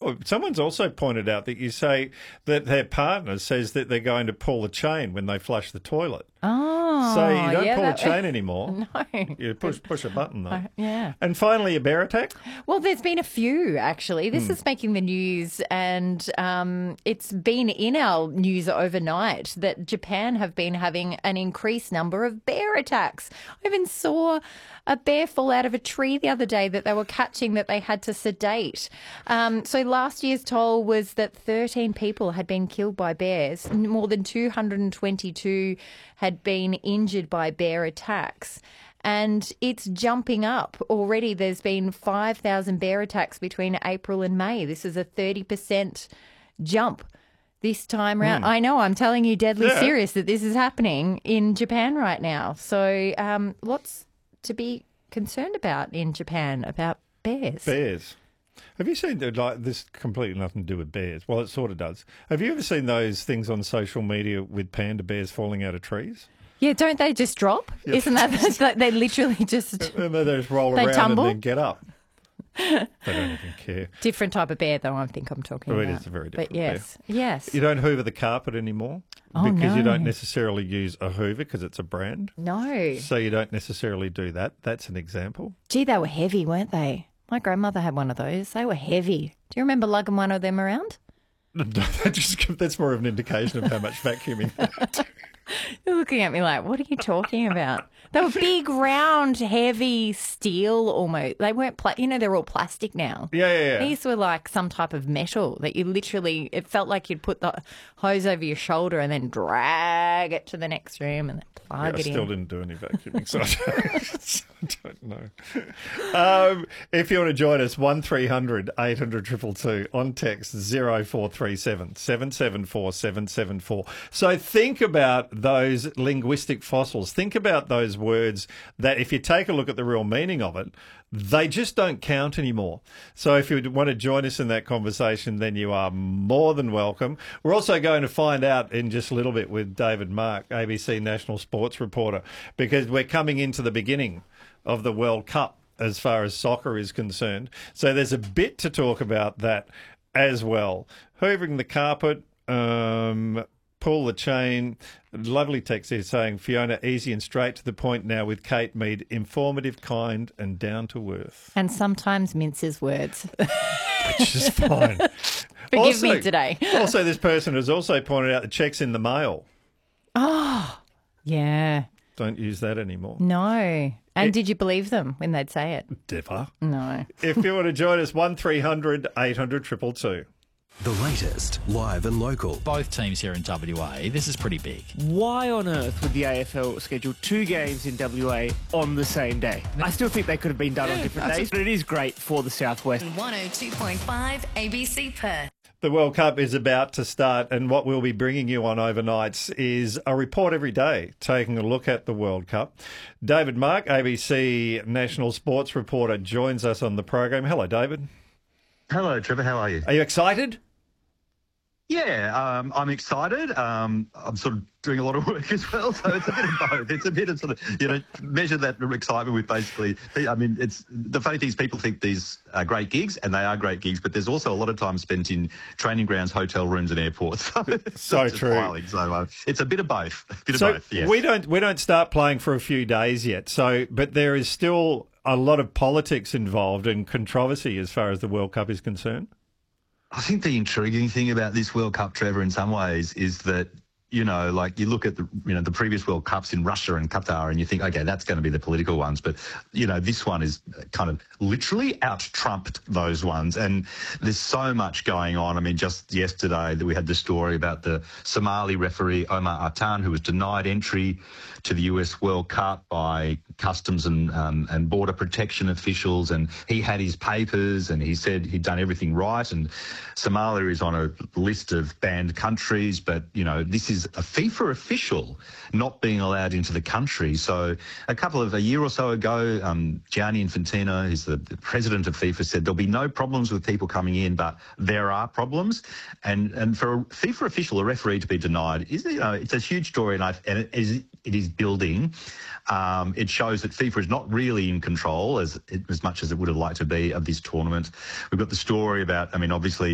someone's also pointed out that you say that their partner says that they're going to pull a chain when they flush the toilet. Oh, so you don't pull a chain anymore. No. You push a button, though. Yeah. And finally, a bear attack? Well, there's been a few, actually. This is making the news, and it's been in our news overnight that Japan have been having an increased number of bear attacks. I even saw a bear fall out of a tree the other day that they were catching that they had to sedate. So last year's toll was that 13 people had been killed by bears. More than 222 had been injured by bear attacks. And it's jumping up already. There's been 5,000 bear attacks between April and May. This is a 30% jump this time round. I know, I'm telling you deadly serious that this is happening in Japan right now. So lots to be concerned about in Japan about bears. Bears. Have you seen, like, this completely nothing to do with bears? Well, it sort of does. Have you ever seen those things on social media with panda bears falling out of trees? Yeah, don't they just drop? Yeah. Isn't that they literally just... And they just roll They around tumble? and then get up. They don't even care. Different type of bear, though, I think I'm talking Oh, about. it is a very different But yes, bear. yes. You don't hoover the carpet anymore Oh, because you no. don't necessarily use a hoover because it's a brand. No. So you don't necessarily do that. That's an example. Gee, they were heavy, weren't they? My grandmother had one of those. They were heavy. Do you remember lugging one of them around? That's more of an indication of how much vacuuming. You're looking at me like, what are you talking about? They were big, round, heavy steel almost. They weren't, they're all plastic now. Yeah. These were like some type of metal that you literally, it felt like you'd put the hose over your shoulder and then drag it to the next room and then plug I it in. still didn't do any vacuuming, so I don't know. If you want to join us, 1300 800 222 on text 0437 774 774. So think about those linguistic fossils. Think about those words that if you take a look at the real meaning of it, they just don't count anymore. So if you want to join us in that conversation, then you are more than welcome. We're also going to find out in just a little bit with David Mark, ABC national sports reporter, because we're coming into the beginning of the World Cup as far as soccer is concerned. So there's a bit to talk about that as well. Hoovering the carpet, pull the chain. Lovely text here saying, Fiona, easy and straight to the point now with Kate Mead, informative, kind and down to earth. And sometimes minces words. Which is fine. Forgive me today. Also, this person has also pointed out the cheques in the mail. Oh, yeah. Don't use that anymore. No. And did you believe them when they'd say it? Never. No. If you want to join us, 1300 800 222. The latest, live and local. Both teams here in WA, this is pretty big. Why on earth would the AFL schedule two games in WA on the same day? I still think they could have been done on different days, but it is great for the Southwest. 102.5 ABC Perth. The World Cup is about to start, and what we'll be bringing you on overnights is a report every day taking a look at the World Cup. David Mark, ABC national sports reporter, joins us on the program. Hello, David. Hello, Trevor. How are you? Are you excited? Yeah, I'm excited. I'm sort of doing a lot of work as well, so it's a bit of both. It's a bit of sort of, measure that excitement with basically, I mean, it's the funny thing is people think these are great gigs, and they are great gigs, but there's also a lot of time spent in training grounds, hotel rooms and airports. So true. Piling. So it's a bit of both. Yes. we don't start playing for a few days yet, but there is still a lot of politics involved and controversy as far as the World Cup is concerned. I think the intriguing thing about this World Cup, Trevor, in some ways, is that, like you look at the previous World Cups in Russia and Qatar and you think, okay, that's going to be the political ones. But, this one is kind of literally out-trumped those ones. And there's so much going on. I mean, just yesterday that we had the story about the Somali referee Omar Artan, who was denied entry to the US World Cup by customs and border protection officials. And he had his papers and he said he'd done everything right. And Somalia is on a list of banned countries. But, this is a FIFA official not being allowed into the country. So a year or so ago, Gianni Infantino, who's the president of FIFA, said there'll be no problems with people coming in, but there are problems. And for a FIFA official, a referee, to be denied, it's a huge story, and it is building. It shows that FIFA is not really in control as much as it would have liked to be of this tournament. We've got the story about, obviously,